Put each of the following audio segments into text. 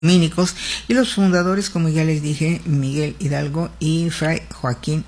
dominicos, y los fundadores, como ya les dije, Miguel Hidalgo y Fray Joaquín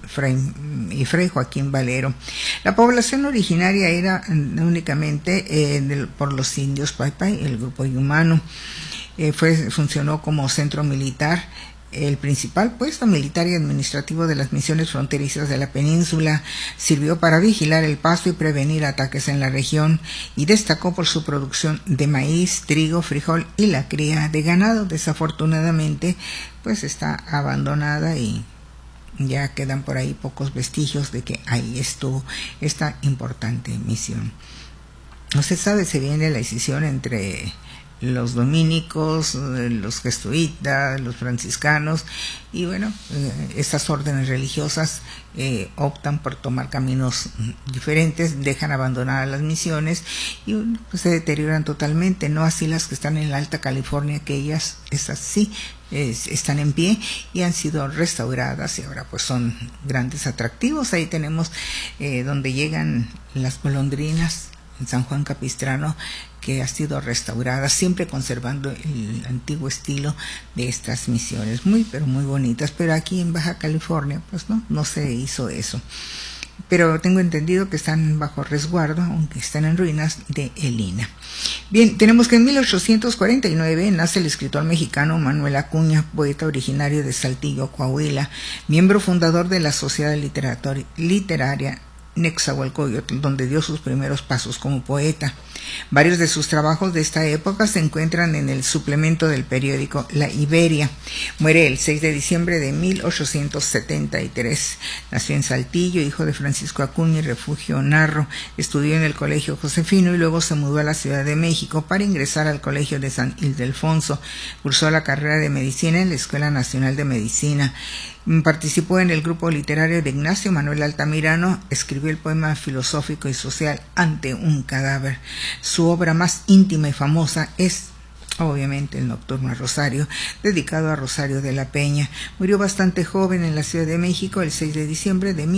Valero. La población originaria era únicamente por los indios Paipai, el grupo Yumano. Funcionó como centro militar, el principal puesto militar y administrativo de las misiones fronterizas de la península. Sirvió para vigilar el paso y prevenir ataques en la región, y destacó por su producción de maíz, trigo, frijol y la cría de ganado. Desafortunadamente, pues está abandonada y ya quedan por ahí pocos vestigios de que ahí estuvo esta importante misión. No se sabe si viene la decisión entre los dominicos, los jesuitas, los franciscanos, y bueno, estas órdenes religiosas optan por tomar caminos diferentes, dejan abandonar las misiones y pues se deterioran totalmente, no así las que están en la Alta California, que esas sí están en pie y han sido restauradas y ahora pues son grandes atractivos. Ahí tenemos donde llegan las golondrinas en San Juan Capistrano, que ha sido restaurada, siempre conservando el antiguo estilo de estas misiones, muy pero muy bonitas. Pero aquí en Baja California pues no se hizo eso, pero tengo entendido que están bajo resguardo, aunque están en ruinas, de el INAH. Bien, tenemos que en 1849 nace el escritor mexicano Manuel Acuña, poeta originario de Saltillo, Coahuila, miembro fundador de la Sociedad Literaria Nezahualcóyotl, donde dio sus primeros pasos como poeta. Varios de sus trabajos de esta época se encuentran en el suplemento del periódico La Iberia. Muere el 6 de diciembre de 1873. Nació en Saltillo, hijo de Francisco Acuña y Refugio Narro. Estudió en el Colegio Josefino y luego se mudó a la Ciudad de México para ingresar al Colegio de San Ildefonso. Cursó la carrera de medicina en la Escuela Nacional de Medicina. Participó en el grupo literario de Ignacio Manuel Altamirano, escribió el poema filosófico y social Ante un cadáver. Su obra más íntima y famosa es obviamente el Nocturno a Rosario, dedicado a Rosario de la Peña. Murió bastante joven en la Ciudad de México el 6 de diciembre de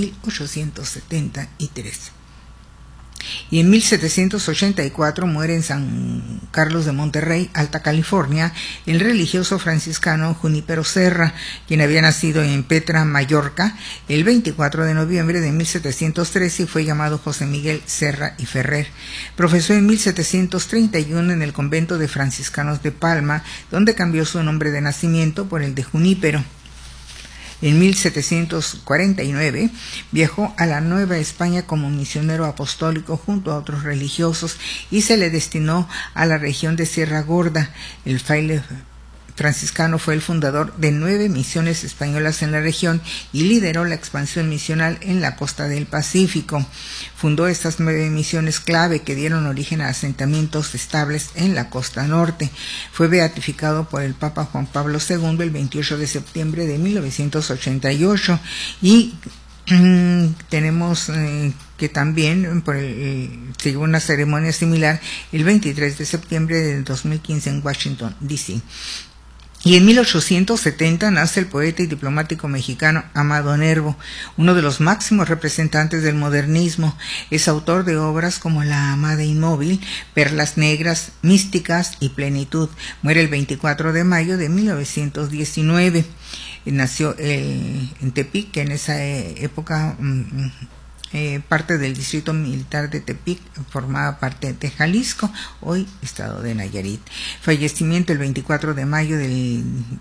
1873. Y en 1784 muere en San Carlos de Monterrey, Alta California, el religioso franciscano Junípero Serra, quien había nacido en Petra, Mallorca, el 24 de noviembre de 1713 y fue llamado José Miguel Serra y Ferrer. Profesó en 1731 en el convento de franciscanos de Palma, donde cambió su nombre de nacimiento por el de Junípero. En 1749 viajó a la Nueva España como misionero apostólico junto a otros religiosos y se le destinó a la región de Sierra Gorda. El fraile franciscano fue el fundador de 9 misiones españolas en la región y lideró la expansión misional en la costa del Pacífico. Fundó estas 9 misiones clave que dieron origen a asentamientos estables en la costa norte. Fue beatificado por el Papa Juan Pablo II el 28 de septiembre de 1988 y tenemos que también siguió una ceremonia similar el 23 de septiembre del 2015 en Washington, D.C. Y en 1870 nace el poeta y diplomático mexicano Amado Nervo, uno de los máximos representantes del modernismo. Es autor de obras como La amada inmóvil, Perlas negras, Místicas y Plenitud. Muere el 24 de mayo de 1919. Nació en Tepic, que en esa época parte del distrito militar de Tepic, formaba parte de Jalisco, hoy estado de Nayarit. Fallecimiento el 24 de mayo de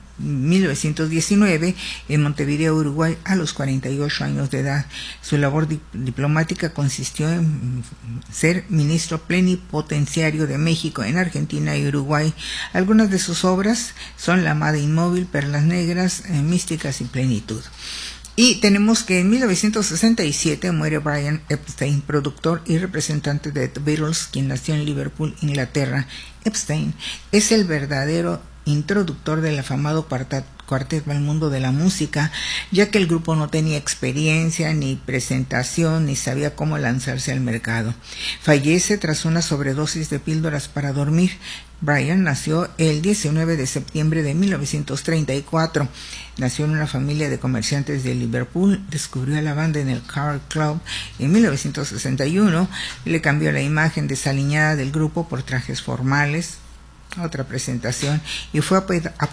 1919 en Montevideo, Uruguay, a los 48 años de edad. Su labor diplomática consistió en ser ministro plenipotenciario de México en Argentina y Uruguay. Algunas de sus obras son La amada inmóvil, Perlas negras, Místicas y Plenitud. Y tenemos que en 1967 muere Brian Epstein, productor y representante de The Beatles, quien nació en Liverpool, Inglaterra. Epstein es el verdadero introductor del afamado cuarteto al mundo de la música, ya que el grupo no tenía experiencia ni presentación ni sabía cómo lanzarse al mercado. Fallece tras una sobredosis de píldoras para dormir. Brian nació el 19 de septiembre de 1934. Nació en una familia de comerciantes de Liverpool. Descubrió a la banda en el Car Club en 1961. Le cambió la imagen desaliñada del grupo por trajes formales, otra presentación, y fue